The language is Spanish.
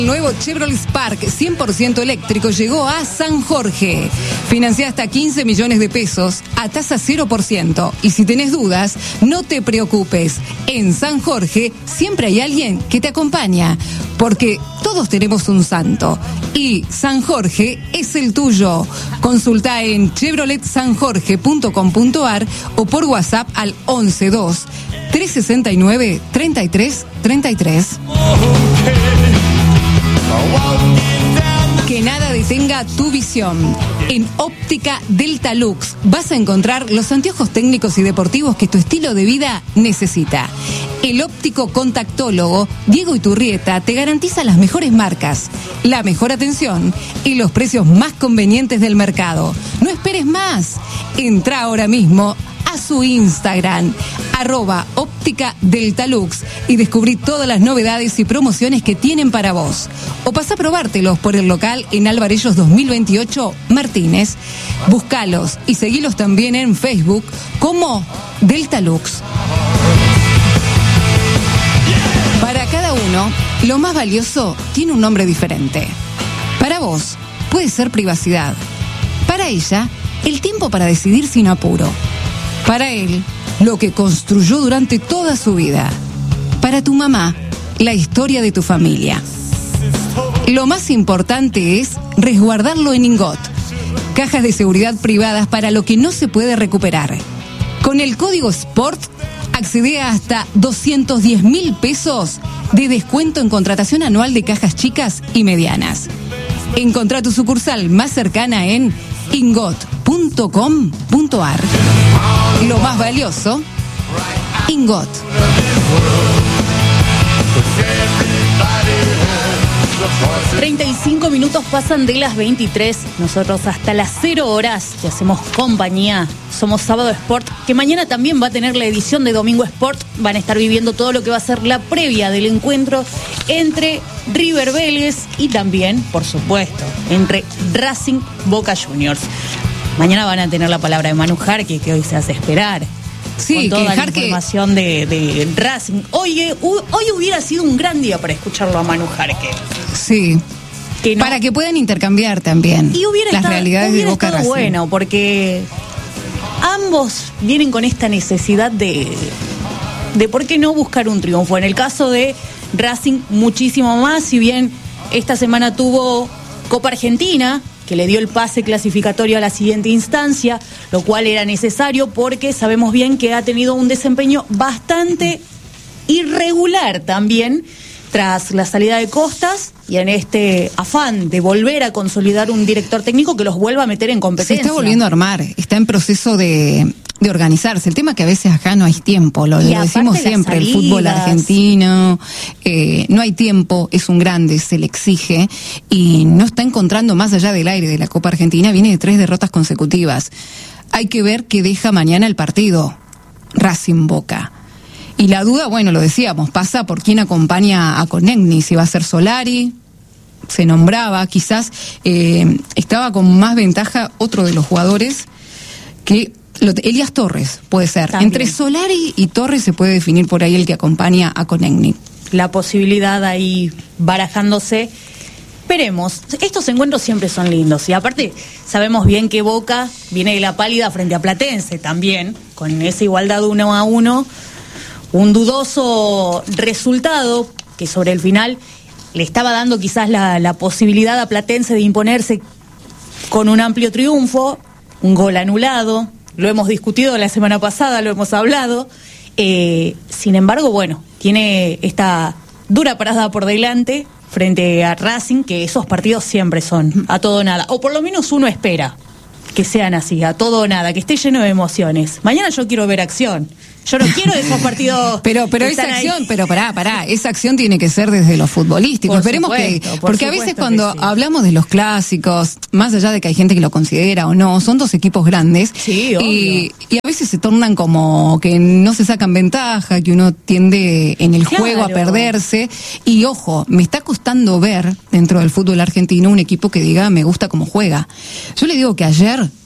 El nuevo Chevrolet Spark 100% eléctrico llegó a San Jorge. Financia hasta 15 millones de pesos a tasa 0%. Y si tenés dudas, no te preocupes. En San Jorge siempre hay alguien que te acompaña. Porque todos tenemos un santo. Y San Jorge es el tuyo. Consulta en chevroletsanjorge.com.ar o por WhatsApp al 112 369 3333. Que nada detenga tu visión. En Óptica Delta Lux vas a encontrar los anteojos técnicos y deportivos que tu estilo de vida necesita. El óptico contactólogo Diego Iturrieta te garantiza las mejores marcas, la mejor atención y los precios más convenientes del mercado. No esperes más. Entra ahora mismo a su Instagram, @óptica Delta Lux, y descubrí todas las novedades y promociones que tienen para vos. O pasá a probártelos por el local en Alvarellos 2028 Martínez. Búscalos y seguilos también en Facebook como Delta Lux. Para cada uno, lo más valioso tiene un nombre diferente. Para vos, puede ser privacidad. Para ella, el tiempo para decidir sin apuro. Para él, lo que construyó durante toda su vida. Para tu mamá, la historia de tu familia. Lo más importante es resguardarlo en Ingot. Cajas de seguridad privadas para lo que no se puede recuperar. Con el código SPORT, accede a hasta 210.000 pesos de descuento en contratación anual de cajas chicas y medianas. Encontrá tu sucursal más cercana en ingot.com.ar. Lo más valioso, Ingot. 35 minutos pasan de las 23. Nosotros hasta las 0 horas te hacemos compañía. Somos Sábado Sport, que mañana también va a tener la edición de Domingo Sport. Van a estar viviendo todo lo que va a ser la previa del encuentro entre River Vélez y también, por supuesto, entre Racing Boca Juniors. Mañana van a tener la palabra de Manu Jarque, que hoy se hace esperar. Sí, con toda que la Jarque... información de Racing. Hoy hubiera sido un gran día para escucharlo a Manu Jarque. Sí. Que no, para que puedan intercambiar también y las realidades de Boca Racing. Bueno, porque ambos vienen con esta necesidad de por qué no buscar un triunfo. En el caso de Racing, muchísimo más. Si bien esta semana tuvo Copa Argentina, que le dio el pase clasificatorio a la siguiente instancia, lo cual era necesario porque sabemos bien que ha tenido un desempeño bastante irregular también tras la salida de Costas y en este afán de volver a consolidar un director técnico que los vuelva a meter en competencia. Se está volviendo a armar, está en proceso de organizarse. El tema que a veces acá no hay tiempo, lo decimos siempre, el fútbol argentino, no hay tiempo, es un grande, se le exige y no está encontrando más allá del aire de la Copa Argentina, viene de 3 derrotas consecutivas. Hay que ver qué deja mañana el partido, Racing Boca. Y la duda, bueno, lo decíamos, pasa por quién acompaña a Conegni, si va a ser Solari, se nombraba, quizás estaba con más ventaja otro de los jugadores que Elías Torres, puede ser. También. Entre Solari y Torres se puede definir por ahí el que acompaña a Conegni. La posibilidad ahí barajándose. Esperemos, estos encuentros siempre son lindos y aparte sabemos bien que Boca viene de la pálida frente a Platense también, con esa igualdad 1-1. Un dudoso resultado que sobre el final le estaba dando quizás la posibilidad a Platense de imponerse con un amplio triunfo, un gol anulado, lo hemos discutido la semana pasada, lo hemos hablado, sin embargo, bueno, tiene esta dura parada por delante frente a Racing, que esos partidos siempre son a todo o nada, o por lo menos uno espera que sean así, a todo o nada, que esté lleno de emociones. Mañana yo quiero ver acción. Yo no quiero esos partidos. Pero esa acción, ahí. Pero pará, esa acción tiene que ser desde lo futbolístico. Esperemos porque a veces cuando hablamos de los clásicos, más allá de que hay gente que lo considera o no, son 2 equipos grandes. Sí, y a veces se tornan como que no se sacan ventaja, que uno tiende en el juego a perderse. Y ojo, me está costando ver dentro del fútbol argentino un equipo que diga me gusta cómo juega. Yo le digo que ayer